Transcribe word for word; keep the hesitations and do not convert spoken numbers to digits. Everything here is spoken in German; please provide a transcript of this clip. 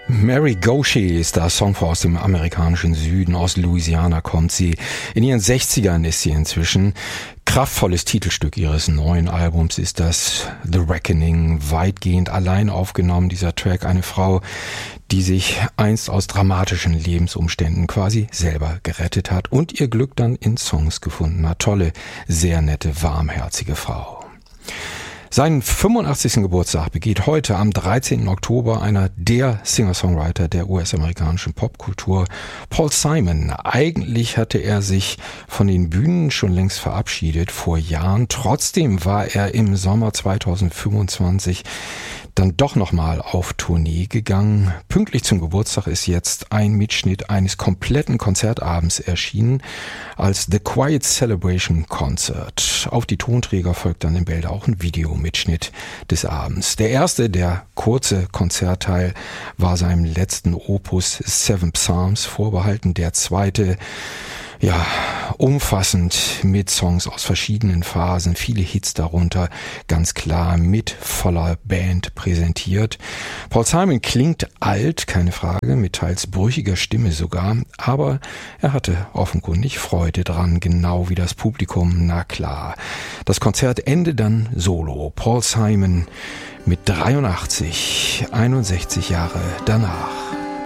Mary Gaucher ist der Songfrau aus dem amerikanischen Süden, aus Louisiana kommt sie. In ihren sechzigern ist sie inzwischen. Kraftvolles Titelstück ihres neuen Albums ist das The Reckoning, weitgehend allein aufgenommen, dieser Track. Eine Frau, die sich einst aus dramatischen Lebensumständen quasi selber gerettet hat und ihr Glück dann in Songs gefunden hat. Tolle, sehr nette, warmherzige Frau. Seinen fünfundachtzigsten Geburtstag begeht heute am dreizehnten Oktober einer der Singer-Songwriter der U S-amerikanischen Popkultur, Paul Simon. Eigentlich hatte er sich von den Bühnen schon längst verabschiedet, vor Jahren. Trotzdem war er im Sommer zweitausendfünfundzwanzig dann doch nochmal auf Tournee gegangen. Pünktlich zum Geburtstag ist jetzt ein Mitschnitt eines kompletten Konzertabends erschienen als The Quiet Celebration Concert. Auf die Tonträger folgt dann im Bilde auch ein Videomitschnitt des Abends. Der erste, der kurze Konzertteil, war seinem letzten Opus Seven Psalms vorbehalten. Der zweite, ja, umfassend mit Songs aus verschiedenen Phasen, viele Hits darunter, ganz klar mit voller Band präsentiert. Paul Simon klingt alt, keine Frage, mit teils brüchiger Stimme sogar, aber er hatte offenkundig Freude dran, genau wie das Publikum, na klar. Das Konzertende dann solo, Paul Simon mit dreiundachtzig, einundsechzig Jahre danach.